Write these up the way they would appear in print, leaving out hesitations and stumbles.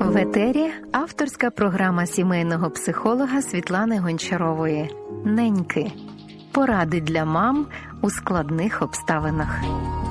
В етері авторська програма сімейного психолога Світлани Гончарової «Неньки. Поради для мам у складних обставинах».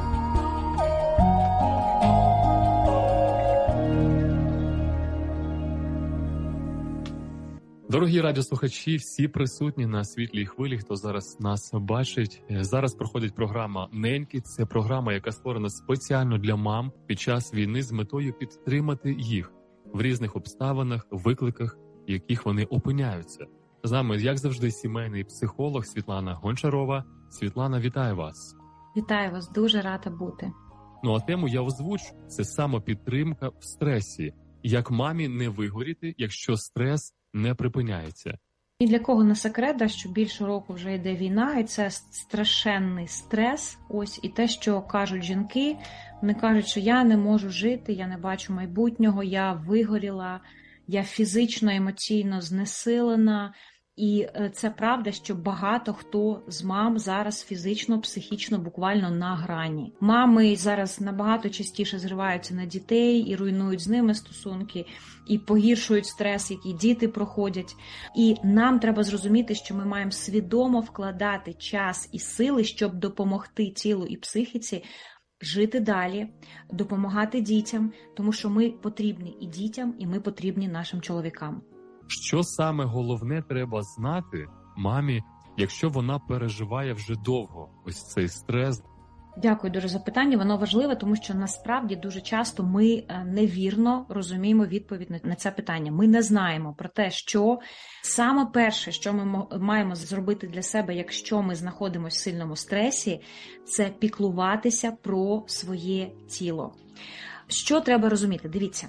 Дорогі радіослухачі, всі присутні на світлій хвилі, хто зараз нас бачить. Зараз проходить програма «Неньки». Це програма, яка створена спеціально для мам під час війни з метою підтримати їх в різних обставинах, викликах, в яких вони опиняються. З нами, як завжди, сімейний психолог Світлана Гончарова. Світлана, вітаю вас. Вітаю вас, дуже рада бути. А тему я озвучу – це самопідтримка в стресі. Як мамі не вигоріти, якщо стрес не припиняється. І для кого не секрет, що більше року вже йде війна, і це страшенний стрес. Ось і те, що кажуть жінки, вони кажуть, що я не можу жити, я не бачу майбутнього, я вигоріла, я фізично, емоційно знесилена. І це правда, що багато хто з мам зараз фізично, психічно, буквально на грані. Мами зараз набагато частіше зриваються на дітей і руйнують з ними стосунки, і погіршують стрес, який діти проходять. І нам треба зрозуміти, що ми маємо свідомо вкладати час і сили, щоб допомогти тілу і психіці жити далі, допомагати дітям, тому що ми потрібні і дітям, і ми потрібні нашим чоловікам. Що саме головне треба знати мамі, якщо вона переживає вже довго ось цей стрес? Дякую дуже за питання. Воно важливе, тому що насправді дуже часто ми невірно розуміємо відповідь на це питання. Ми не знаємо про те, що саме перше, що ми маємо зробити для себе, якщо ми знаходимося в сильному стресі, це піклуватися про своє тіло. Що треба розуміти? Дивіться.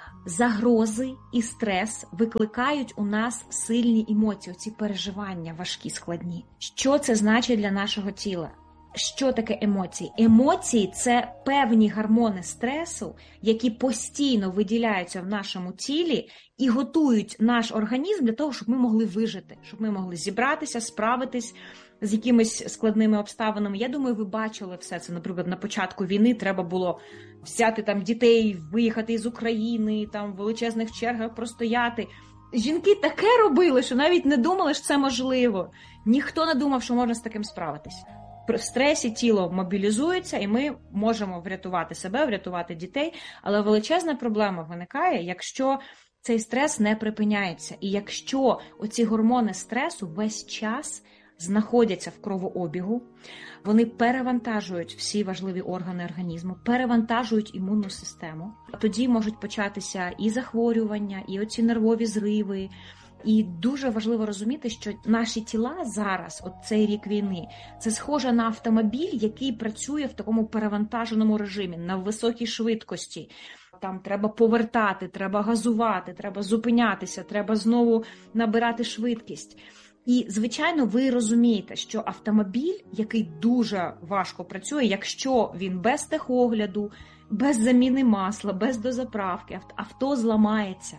Загрози і стрес викликають у нас сильні емоції, ці переживання важкі, складні. Що це значить для нашого тіла? Що таке емоції? Емоції – це певні гормони стресу, які постійно виділяються в нашому тілі і готують наш організм для того, щоб ми могли вижити, щоб ми могли зібратися, справитись з якимись складними обставинами. Я думаю, ви бачили все це. Наприклад, на початку війни треба було взяти там дітей, виїхати із України, там в величезних чергах простояти. Жінки таке робили, що навіть не думали, що це можливо. Ніхто не думав, що можна з таким справитись. В стресі тіло мобілізується, і ми можемо врятувати себе, врятувати дітей, але величезна проблема виникає, якщо цей стрес не припиняється. І якщо оці гормони стресу весь час знаходяться в кровообігу, вони перевантажують всі важливі органи організму, перевантажують імунну систему. Тоді можуть початися і захворювання, і оці нервові зриви. І дуже важливо розуміти, що наші тіла зараз, от цей рік війни, це схоже на автомобіль, який працює в такому перевантаженому режимі, на високій швидкості. Там треба повертати, треба газувати, треба зупинятися, треба знову набирати швидкість. І, звичайно, ви розумієте, що автомобіль, який дуже важко працює, якщо він без техогляду, без заміни масла, без дозаправки, авто зламається.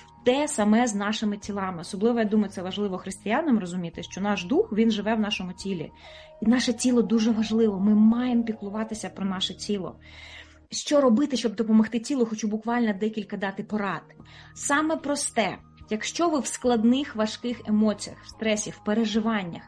Те саме з нашими тілами. Особливо, я думаю, це важливо християнам розуміти, що наш дух, він живе в нашому тілі. І наше тіло дуже важливо. Ми маємо піклуватися про наше тіло. Що робити, щоб допомогти тілу? Хочу буквально декілька дати порад. Саме просте. Якщо ви в складних, важких емоціях, в стресі, в переживаннях,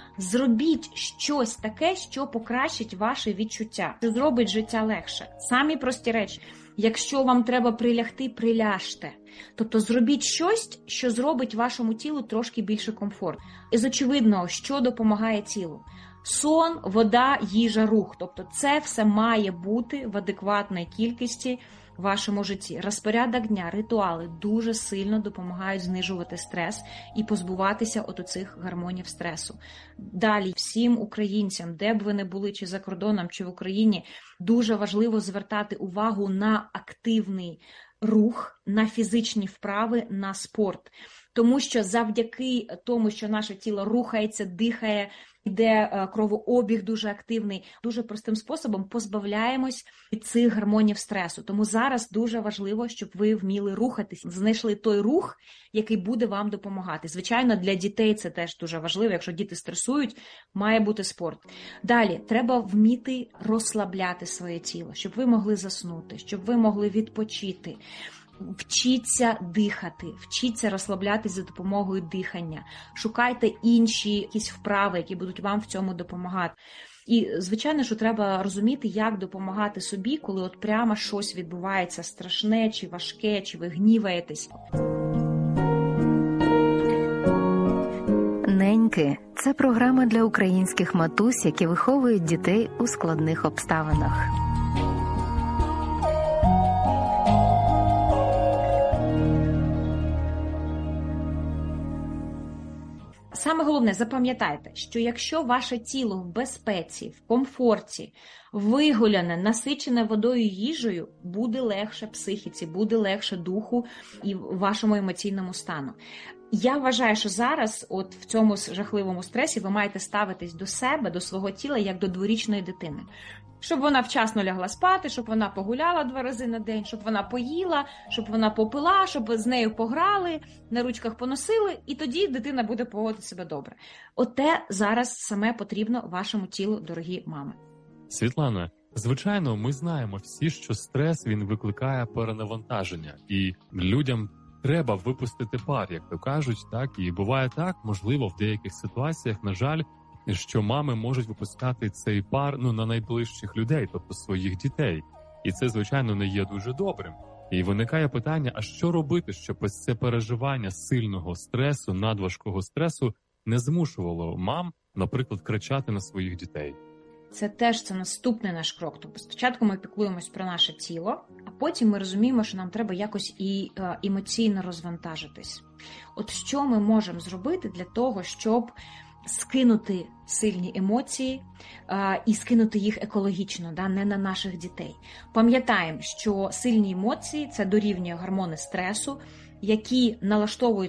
зробіть щось таке, що покращить ваше відчуття, що зробить життя легше. Самі прості речі. Якщо вам треба прилягти, приляжте. Тобто зробіть щось, що зробить вашому тілу трошки більше комфорт. Із очевидного, що допомагає тілу? Сон, вода, їжа, рух. Тобто це все має бути в адекватній кількості в вашому житті. Розпорядок дня, ритуали дуже сильно допомагають знижувати стрес і позбуватися от оцих гормонів стресу. Далі, всім українцям, де б ви не були, чи за кордоном, чи в Україні, дуже важливо звертати увагу на активний рух, на фізичні вправи, на спорт. Тому що завдяки тому, що наше тіло рухається, дихає, йде кровообіг дуже активний, дуже простим способом позбавляємось від цих гормонів стресу. Тому зараз дуже важливо, щоб ви вміли рухатись, знайшли той рух, який буде вам допомагати. Звичайно, для дітей це теж дуже важливо. Якщо діти стресують, має бути спорт. Далі, треба вміти розслабляти своє тіло, щоб ви могли заснути, щоб ви могли відпочити. Вчіться дихати, вчіться розслаблятись за допомогою дихання, шукайте інші якісь вправи, які будуть вам в цьому допомагати. І, звичайно, що треба розуміти, як допомагати собі, коли от прямо щось відбувається страшне, чи важке, чи ви гніваєтесь. «Неньки» – це програма для українських матусь, які виховують дітей у складних обставинах. Саме головне, запам'ятайте, що якщо ваше тіло в безпеці, в комфорті, вигуляне, насичене водою і їжею, буде легше психіці, буде легше духу і вашому емоційному стану. Я вважаю, що зараз, от в цьому жахливому стресі, ви маєте ставитись до себе, до свого тіла, як до дворічної дитини. Щоб вона вчасно лягла спати, щоб вона погуляла 2 рази на день, щоб вона поїла, щоб вона попила, щоб з нею пограли, на ручках поносили, і тоді дитина буде поводити себе добре. Оте зараз саме потрібно вашому тілу, дорогі мами. Світлана, звичайно, ми знаємо всі, що стрес, він викликає перенавантаження, і людям треба випустити пар, як то кажуть, так, і буває так, можливо, в деяких ситуаціях, на жаль, що мами можуть випускати цей пар на найближчих людей, тобто своїх дітей. І це, звичайно, не є дуже добрим. І виникає питання, а що робити, щоб ось це переживання сильного стресу, надважкого стресу не змушувало мам, наприклад, кричати на своїх дітей? Це наступний наш крок. Тобто спочатку ми піклуємось про наше тіло, а потім ми розуміємо, що нам треба якось і емоційно розвантажитись. От що ми можемо зробити для того, щоб скинути сильні емоції і скинути їх екологічно, не на наших дітей. Пам'ятаємо, що сильні емоції – це дорівнює гормони стресу, які налаштовують